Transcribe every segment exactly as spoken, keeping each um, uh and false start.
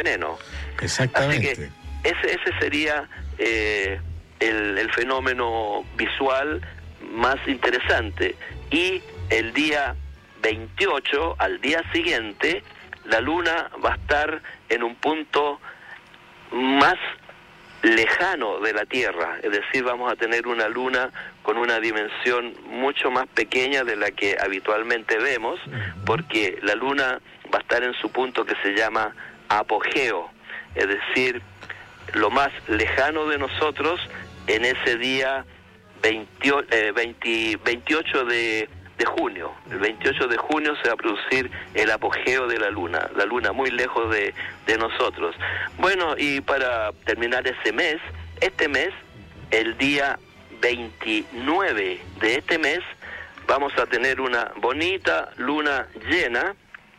veneno. Exactamente. Así que ese, ese sería eh, el, el fenómeno visual más interesante. Y el día veintiocho, al día siguiente, la luna va a estar en un punto más lejano de la Tierra, es decir, vamos a tener una luna con una dimensión mucho más pequeña de la que habitualmente vemos, porque la luna va a estar en su punto que se llama apogeo, es decir, lo más lejano de nosotros en ese día veintiocho, eh, veinte, veintiocho de, de junio. El veintiocho de junio se va a producir el apogeo de la luna, la luna muy lejos de, de nosotros. Bueno, y para terminar ese mes, este mes, el día veintinueve de este mes, vamos a tener una bonita luna llena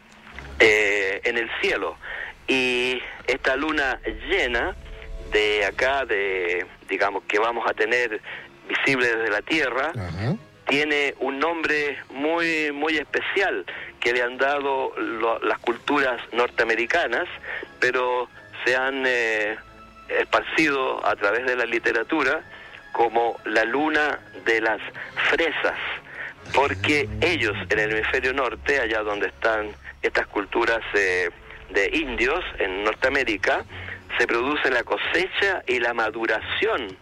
eh, en el cielo. Y esta luna llena de acá, de digamos que vamos a tener visible desde la Tierra, uh-huh. tiene un nombre muy muy especial que le han dado lo, las culturas norteamericanas, pero se han eh, esparcido a través de la literatura como la luna de las fresas, porque ellos en el hemisferio norte, allá donde están estas culturas eh, de indios en Norteamérica, se produce la cosecha y la maduración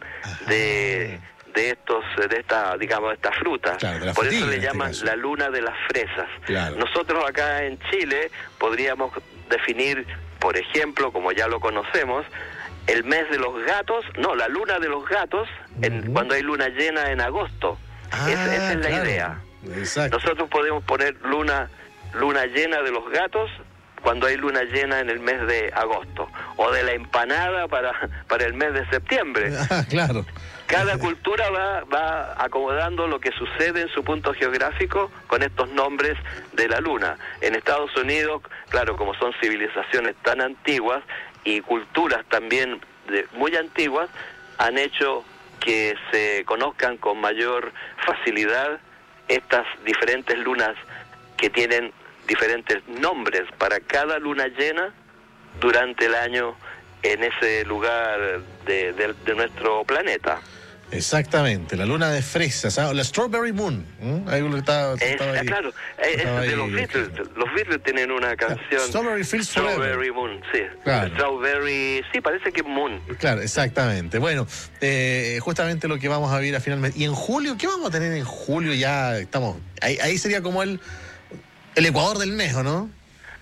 de de estos de esta digamos esta fruta, claro, por eso le llaman este la luna de las fresas. Claro. Nosotros acá en Chile podríamos definir, por ejemplo, como ya lo conocemos, el mes de los gatos, no, la luna de los gatos, en, uh-huh. cuando hay luna llena en agosto. Ah, esa, esa es la claro. idea. Exacto. Nosotros podemos poner luna luna llena de los gatos cuando hay luna llena en el mes de agosto, o de la empanada para para el mes de septiembre. Ah, claro. Cada cultura va va acomodando lo que sucede en su punto geográfico con estos nombres de la luna. En Estados Unidos, claro, como son civilizaciones tan antiguas y culturas también de, muy antiguas, han hecho que se conozcan con mayor facilidad estas diferentes lunas que tienen diferentes nombres para cada luna llena durante el año en ese lugar de, de, de nuestro planeta. Exactamente, la luna de fresas, ¿ah? La Strawberry Moon. ¿Mm? Ahí está, es, ahí, claro, es de ahí, los Beatles. Claro. Los Beatles tienen una canción. Strawberry Fields Strawberry Moon, sí. Claro. Strawberry, sí, parece que es Moon. Claro, exactamente. Bueno, eh, justamente lo que vamos a ver a finalmente. Y en julio, ¿qué vamos a tener en julio? Ya estamos. Ahí, ahí sería como el, el Ecuador del mes, ¿o no?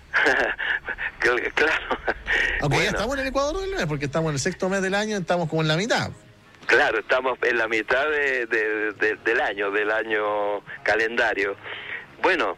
Claro. Aunque bueno. ya estamos en el Ecuador del mes, porque estamos en el sexto mes del año, estamos como en la mitad. Claro, estamos en la mitad de, de, de, del año, del año calendario. Bueno.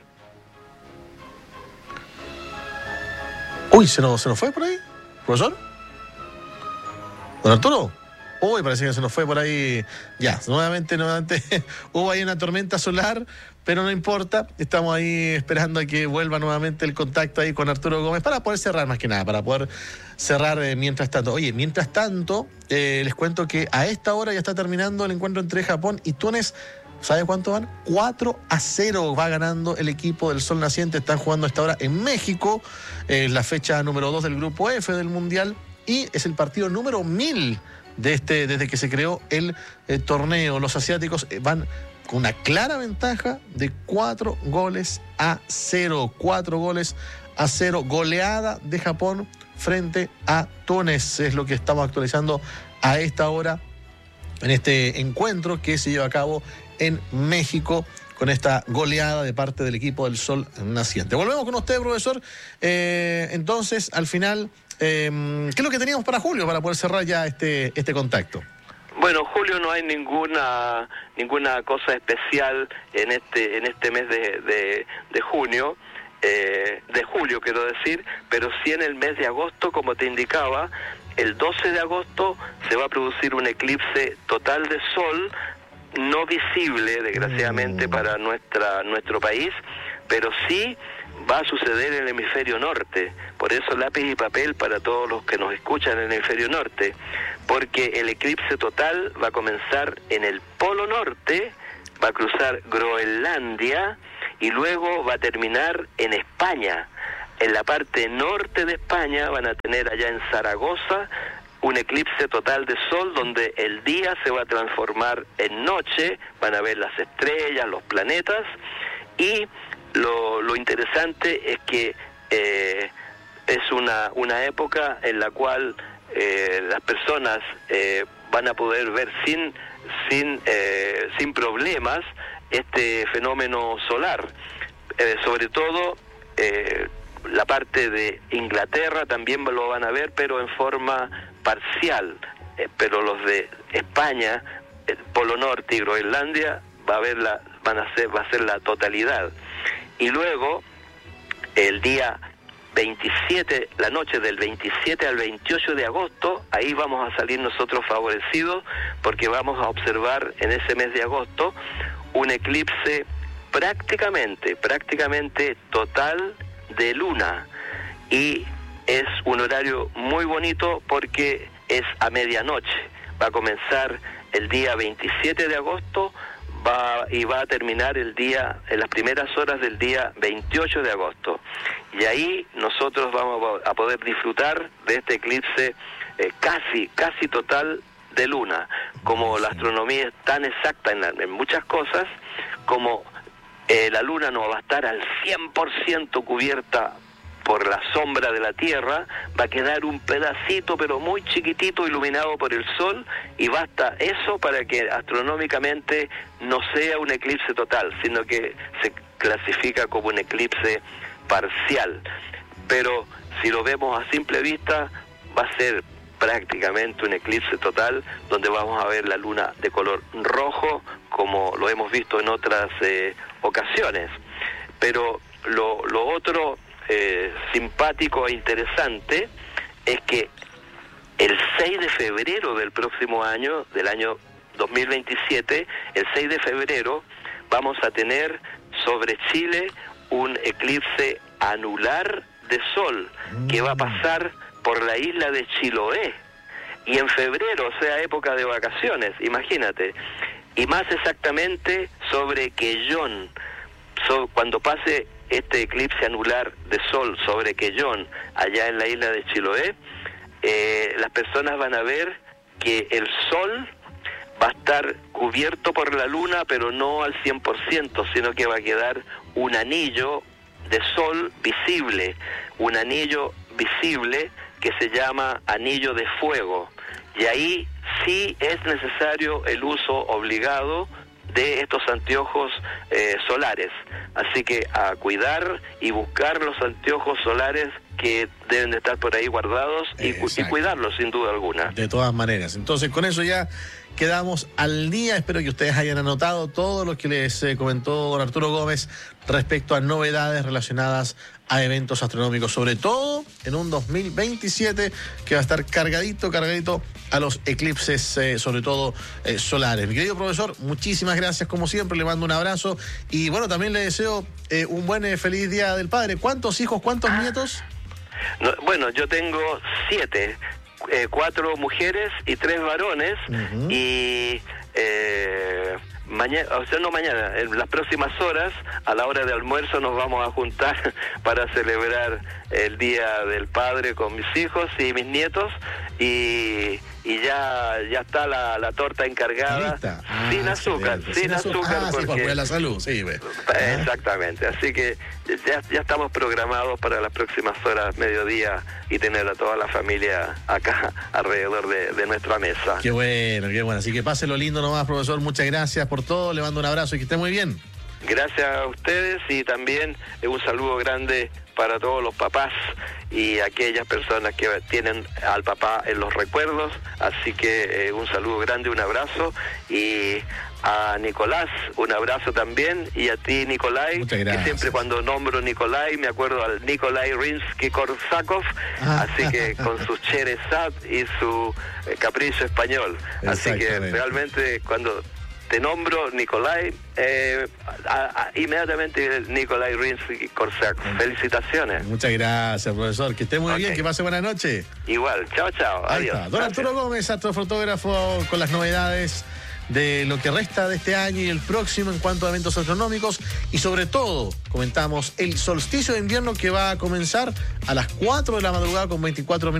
Uy, ¿se nos, se nos fue por ahí, profesor? ¿Don Arturo? Uy, parece que se nos fue por ahí. Ya, nuevamente, nuevamente hubo ahí una tormenta solar, pero no importa. Estamos ahí esperando a que vuelva nuevamente el contacto ahí con Arturo Gómez para poder cerrar más que nada, para poder cerrar eh, mientras tanto. Oye, mientras tanto, eh, les cuento que a esta hora ya está terminando el encuentro entre Japón y Túnez. ¿Sabe cuánto van? cuatro a cero va ganando el equipo del Sol Naciente. Están jugando a esta hora en México, eh, la fecha número dos del grupo F del Mundial, y es el partido número mil de este, desde que se creó el eh, torneo. Los asiáticos eh, van con una clara ventaja de cuatro goles a cero. Cuatro goles a cero. Goleada de Japón frente a Túnez. Es lo que estamos actualizando a esta hora en este encuentro que se lleva a cabo en México, con esta goleada de parte del equipo del Sol Naciente. Volvemos con usted, profesor. Eh, entonces, al final, eh, ¿qué es lo que teníamos para julio para poder cerrar ya este, este contacto? Bueno, julio no hay ninguna ninguna cosa especial en este en este mes de, de, de junio, eh, de julio quiero decir, pero sí en el mes de agosto, como te indicaba, el doce de agosto se va a producir un eclipse total de sol, no visible, desgraciadamente, mm. para nuestra nuestro país, pero sí va a suceder en el hemisferio norte. Por eso lápiz y papel para todos los que nos escuchan en el hemisferio norte, porque el eclipse total va a comenzar en el polo norte, va a cruzar Groenlandia y luego va a terminar en España. en la parte norte de España van a tener allá en Zaragoza un eclipse total de sol donde el día se va a transformar en noche, van a ver las estrellas, los planetas, y lo, lo interesante es que eh, es una, una época en la cual eh, las personas eh, van a poder ver sin, sin, eh, sin problemas este fenómeno solar, eh, sobre todo eh, la parte de Inglaterra también lo van a ver, pero en forma parcial, eh, pero los de España, el Polo Norte y Groenlandia va a ver la, van a ser, va a ser la totalidad. Y luego el día veintisiete, la noche del veintisiete al veintiocho de agosto, ahí vamos a salir nosotros favorecidos porque vamos a observar en ese mes de agosto un eclipse prácticamente, prácticamente total de luna, y es un horario muy bonito porque es a medianoche, va a comenzar el día veintisiete de agosto va y va a terminar el día, en las primeras horas del día veintiocho de agosto, y ahí nosotros vamos a poder disfrutar de este eclipse eh, casi, casi total de luna. Como la astronomía es tan exacta en, la, en muchas cosas, como eh, la luna no va a estar al cien por ciento cubierta por la sombra de la Tierra, va a quedar un pedacito pero muy chiquitito iluminado por el sol, y basta eso para que astronómicamente no sea un eclipse total, sino que se clasifica como un eclipse parcial. Pero si lo vemos a simple vista, va a ser prácticamente un eclipse total, donde vamos a ver la luna de color rojo, como lo hemos visto en otras eh, ocasiones. Pero lo, lo otro eh, simpático e interesante es que el seis de febrero del próximo año, del año dos mil veintisiete, el seis de febrero, vamos a tener sobre Chile un eclipse anular de sol que va a pasar por la isla de Chiloé, y en febrero, o sea, época de vacaciones, imagínate, y más exactamente sobre Quellón. So, cuando pase este eclipse anular de sol sobre Quellón, allá en la isla de Chiloé, eh, las personas van a ver que el sol va a estar cubierto por la luna, pero no al cien por ciento, sino que va a quedar un anillo de sol visible, un anillo visible que se llama anillo de fuego, y ahí sí es necesario el uso obligado de estos anteojos eh, solares. Así que a cuidar y buscar los anteojos solares que deben de estar por ahí guardados y, y cuidarlos sin duda alguna. De todas maneras. Entonces con eso ya quedamos al día. Espero que ustedes hayan anotado todo lo que les eh, comentó don Arturo Gómez respecto a novedades relacionadas a eventos astronómicos, sobre todo en un dos mil veintisiete que va a estar cargadito, cargadito a los eclipses, eh, sobre todo eh, solares. Mi querido profesor, muchísimas gracias como siempre, le mando un abrazo y bueno, también le deseo eh, un buen eh, feliz Día del Padre. ¿Cuántos hijos, cuántos ah. nietos? No, bueno, yo tengo siete, eh, cuatro mujeres y tres varones, uh-huh. y eh, mañana, o sea, no mañana, en las próximas horas, a la hora de almuerzo, nos vamos a juntar para celebrar el Día del Padre con mis hijos y mis nietos, y, y ya ya está la, la torta encargada, ah, sin azúcar, sin, sin azúcar, ah, porque... sí, por la salud, sí, ve. Exactamente, así que ya, ya estamos programados para las próximas horas, mediodía, y tener a toda la familia acá alrededor de, de nuestra mesa. Qué bueno, qué bueno, así que páselo lindo nomás, profesor, muchas gracias por todo, le mando un abrazo y que esté muy bien. Gracias a ustedes, y también un saludo grande para todos los papás y aquellas personas que tienen al papá en los recuerdos, así que eh, un saludo grande, un abrazo, y a Nicolás un abrazo también, y a ti, Nikolai, que siempre cuando nombro Nikolai me acuerdo al Nikolai Rimsky-Korsakov, ah. así que con su Cherezat y su eh, capricho español, así que realmente cuando te nombro Nikolai, eh, a, a, inmediatamente Nikolai Rimsky-Korsakov. Felicitaciones. Muchas gracias, profesor. Que esté muy okay. bien, que pase buena noche. Igual, chao, chao. Ahí Adiós. Está. Don Arturo Gómez, astrofotógrafo, con las novedades de lo que resta de este año y el próximo en cuanto a eventos astronómicos, y sobre todo comentamos el solsticio de invierno que va a comenzar a las cuatro de la madrugada con veinticuatro minutos.